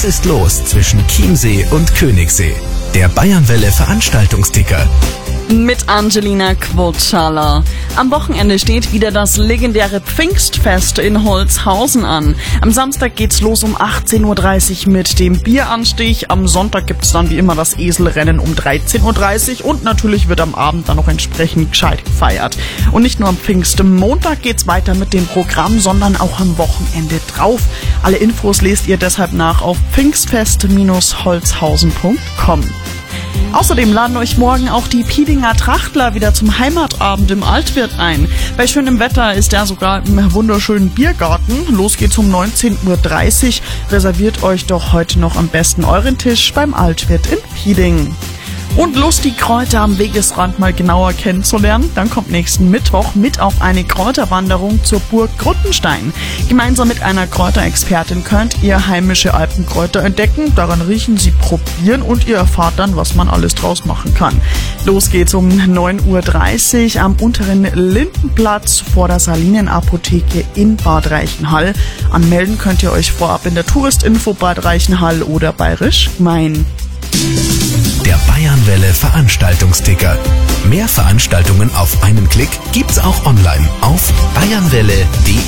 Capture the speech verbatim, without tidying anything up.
Was ist los zwischen Chiemsee und Königssee? Der Bayernwelle Veranstaltungsticker. Mit Angelina Quotschala. Am Wochenende steht wieder das legendäre Pfingstfest in Holzhausen an. Am Samstag geht's los um achtzehn Uhr dreißig mit dem Bieranstich. Am Sonntag gibt's dann wie immer das Eselrennen um dreizehn Uhr dreißig und natürlich wird am Abend dann noch entsprechend gescheit gefeiert. Und nicht nur am Pfingstmontag geht's weiter mit dem Programm, sondern auch am Wochenende drauf. Alle Infos lest ihr deshalb nach auf pfingstfest Holzhausen punkt com. Außerdem laden euch morgen auch die Piedinger Trachtler wieder zum Heimatabend im Altwirt ein. Bei schönem Wetter ist er sogar im wunderschönen Biergarten. Los geht's um neunzehn Uhr dreißig. Reserviert euch doch heute noch am besten euren Tisch beim Altwirt in Pieding. Und Lust, die Kräuter am Wegesrand mal genauer kennenzulernen? Dann kommt nächsten Mittwoch mit auf eine Kräuterwanderung zur Burg Gruttenstein. Gemeinsam mit einer Kräuterexpertin könnt ihr heimische Alpenkräuter entdecken, daran riechen, sie probieren und ihr erfahrt dann, was man alles draus machen kann. Los geht's um neun Uhr dreißig am unteren Lindenplatz vor der Salinenapotheke in Bad Reichenhall. Anmelden könnt ihr euch vorab in der Touristinfo Bad Reichenhall oder Bayerisch Main. Der Bayernwelle Veranstaltungsticker. Mehr Veranstaltungen auf einen Klick gibt's auch online auf bayernwelle punkt de.